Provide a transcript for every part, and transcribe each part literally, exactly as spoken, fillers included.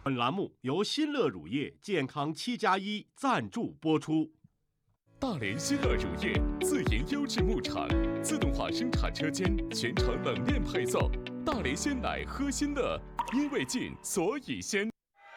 本栏目由新乐乳业健康七加一赞助播出。 大连新乐乳业自营优质牧场，自动化生产车间，全程冷链配送。大连鲜奶喝新乐，因为近所以鲜。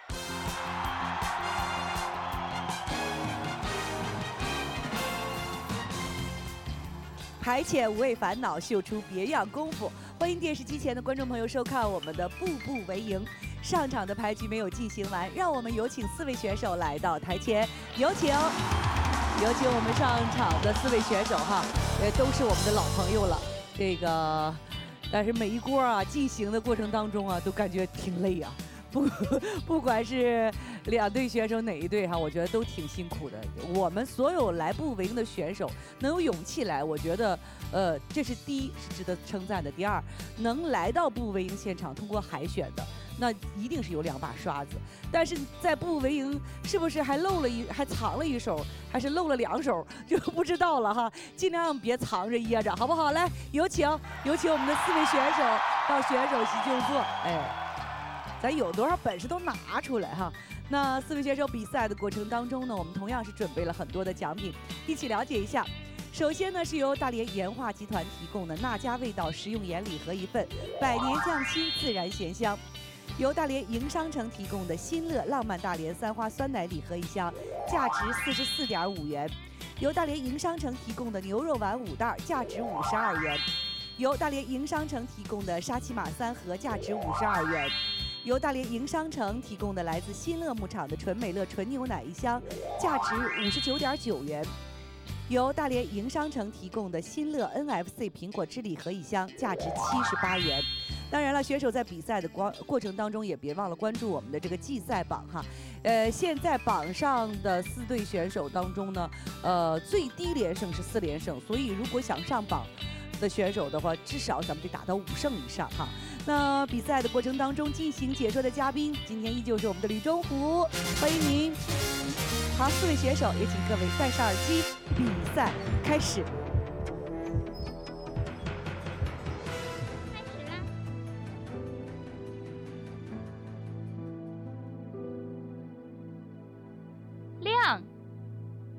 排遣无谓烦恼，秀出别样功夫。欢迎电视机前的观众朋友收看我们的步步为营。上场的牌局没有进行完，让我们有请四位选手来到台前，有请，有请我们上场的四位选手哈，呃，都是我们的老朋友了。这个，但是每一锅啊进行的过程当中啊，都感觉挺累啊。不，不管是两队选手哪一队哈，我觉得都挺辛苦的。我们所有来步为营的选手能有勇气来，我觉得，呃，这是第一是值得称赞的。第二，能来到步为营现场，通过海选的。那一定是有两把刷子，但是在步为营是不是还漏了一还藏了一手，还是漏了两手就不知道了哈，尽量别藏着掖着，好不好？来，有请有请我们的四位选手到选手席就坐，哎，咱有多少本事都拿出来哈。那四位选手比赛的过程当中呢，我们同样是准备了很多的奖品，一起了解一下。首先呢，是由大连盐化集团提供的那家味道食用盐礼盒一份，百年匠心，自然咸香。由大连营商城提供的新乐浪漫大连三花酸奶礼盒一箱，价值四十四点五元；由大连营商城提供的牛肉丸五袋，价值五十二元；由大连营商城提供的沙琪玛三盒，价值五十二元；由大连营商城提供的来自新乐牧场的纯美乐纯牛奶一箱，价值五十九点九元；由大连营商城提供的新乐 N F C 苹果汁礼盒一箱，价值七十八元。当然了，选手在比赛的过过程当中也别忘了关注我们的这个季赛榜哈。呃，现在榜上的四队选手当中呢，呃，最低连胜是四连胜，所以如果想上榜的选手的话，至少咱们得打到五胜以上哈。那比赛的过程当中进行解说的嘉宾，今天依旧是我们的吕中虎，欢迎您。好，四位选手也请各位戴上耳机，比赛开始。